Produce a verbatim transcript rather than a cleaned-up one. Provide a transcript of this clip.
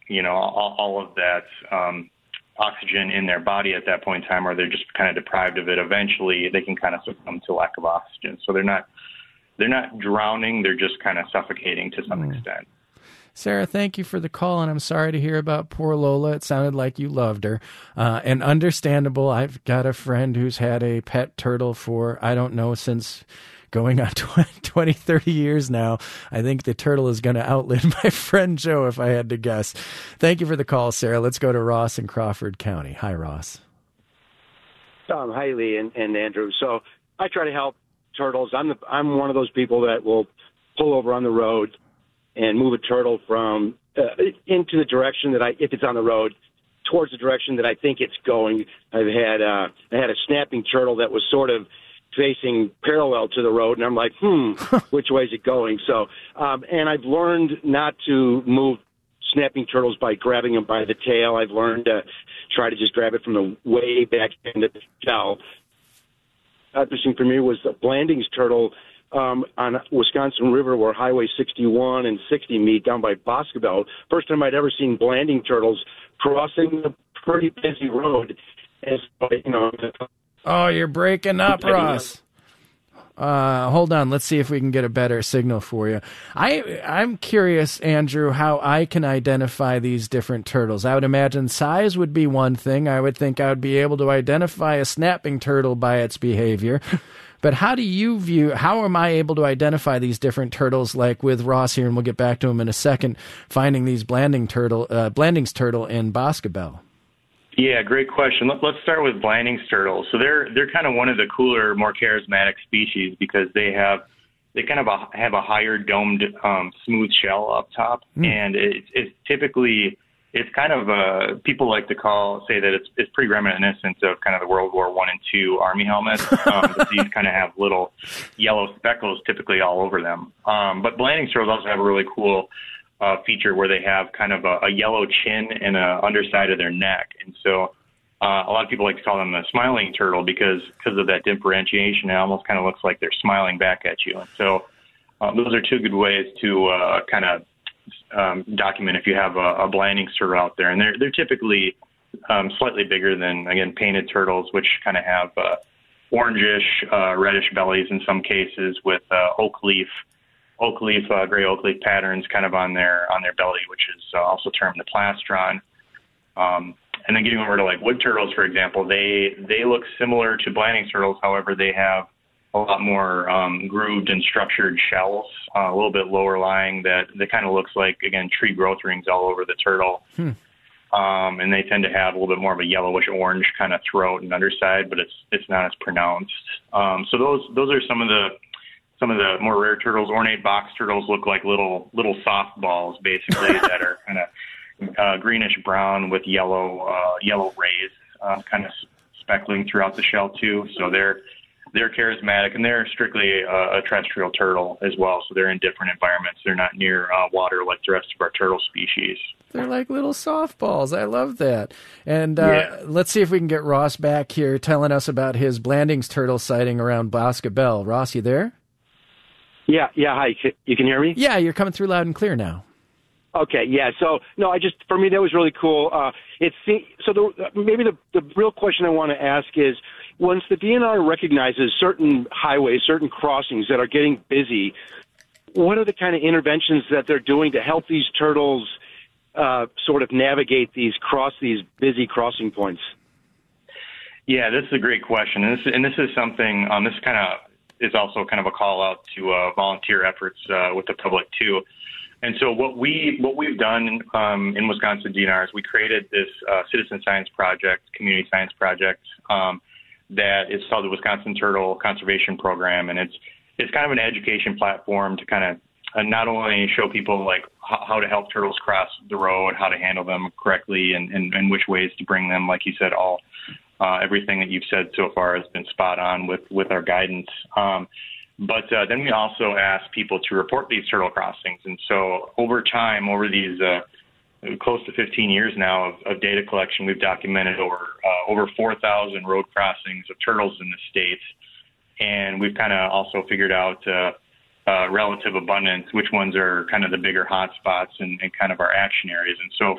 you know, all, all of that um, oxygen in their body at that point in time, or they're just kind of deprived of it. Eventually, they can kind of succumb to lack of oxygen. So they're not they're not drowning; they're just kind of suffocating to some mm. extent. Sarah, thank you for the call, and I'm sorry to hear about poor Lola. It sounded like you loved her. Uh, and understandable, I've got a friend who's had a pet turtle for, I don't know, since going on twenty, thirty years now. I think the turtle is going to outlive my friend Joe, if I had to guess. Thank you for the call, Sarah. Let's go to Ross in Crawford County. Hi, Ross. Um, hi, Lee and, and Andrew. So I try to help turtles. I'm the, I'm one of those people that will pull over on the road and move a turtle from uh, into the direction that I, if it's on the road, towards the direction that I think it's going. I've had uh, I had a snapping turtle that was sort of facing parallel to the road, and I'm like, hmm, which way is it going? So, um, and I've learned not to move snapping turtles by grabbing them by the tail. I've learned to try to just grab it from the way back end of the shell. Interesting for me was the Blandings turtle um, on Wisconsin River, where Highway sixty-one and sixty meet down by Boscobel. First time I'd ever seen Blanding turtles crossing a pretty busy road. And so, you know, oh, you're breaking up, Ross. Uh, hold on. Let's see if we can get a better signal for you. I, I'm curious, Andrew, how I can identify these different turtles. I would imagine size would be one thing. I would think I would be able to identify a snapping turtle by its behavior. But how do you view, how am I able to identify these different turtles, like with Ross here, and we'll get back to him in a second, finding these Blanding turtle, uh, Blandings turtle in Boscobel? Yeah, great question. Let, let's start with Blandings turtles. So they're they're kind of one of the cooler, more charismatic species because they have they kind of a, have a higher domed, um, smooth shell up top, mm. and it, it's typically it's kind of uh, people like to call say that it's it's pretty reminiscent of kind of the World War One and Two Army helmets. Um, but these kind of have little yellow speckles typically all over them. Um, but Blandings turtles also have a really cool Uh, feature where they have kind of a, a yellow chin and a underside of their neck. And so uh, a lot of people like to call them the smiling turtle because because of that differentiation. It almost kind of looks like they're smiling back at you. And so um, those are two good ways to uh, kind of um, document if you have a, a Blandings turtle out there. And they're, they're typically um, slightly bigger than, again, painted turtles, which kind of have uh, orangish, uh, reddish bellies in some cases with uh, oak leaf oak leaf, uh, gray oak leaf patterns kind of on their on their belly, which is uh, also termed the plastron. Um, and then getting over to like wood turtles, for example, they they look similar to Blandings turtles. However, they have a lot more um, grooved and structured shells, uh, a little bit lower lying that, that kind of looks like, again, tree growth rings all over the turtle. Hmm. Um, and they tend to have a little bit more of a yellowish orange kind of throat and underside, but it's it's not as pronounced. Um, so those those are some of the Some of the more rare turtles. Ornate box turtles look like little little softballs, basically, that are kind of uh, greenish brown with yellow uh, yellow rays, uh, kind of speckling throughout the shell too. So they're they're charismatic, and they're strictly a, a terrestrial turtle as well. So they're in different environments. They're not near uh, water like the rest of our turtle species. They're like little softballs. I love that. And uh, yeah. let's see if we can get Ross back here telling us about his Blandings turtle sighting around Boscobel. Ross, you there? Yeah, yeah. Hi, you can hear me? Yeah, you're coming through loud and clear now. Okay, yeah. So, no, I just, for me, that was really cool. Uh, it's so the, maybe the, the real question I want to ask is, once the D N R recognizes certain highways, certain crossings that are getting busy, what are the kind of interventions that they're doing to help these turtles uh, sort of navigate these cross these busy crossing points? Yeah, this is a great question, and this, and this is something. Um, this kind of is also kind of a call out to uh, volunteer efforts uh, with the public too. And so what we what we've done um, in Wisconsin D N R is we created this uh, citizen science project, community science project um, that is called the Wisconsin Turtle Conservation Program, and it's it's kind of an education platform to kind of uh, not only show people like h- how to help turtles cross the road, how to handle them correctly, and, and, and which ways to bring them, like you said, all. Uh, everything that you've said so far has been spot on with, with our guidance. Um, but uh, then we also ask people to report these turtle crossings. And so over time, over these uh, close to fifteen years now of, of data collection, we've documented over uh, over four thousand road crossings of turtles in the state. And we've kind of also figured out uh, uh, relative abundance, which ones are kind of the bigger hot spots and, and kind of our action areas. And so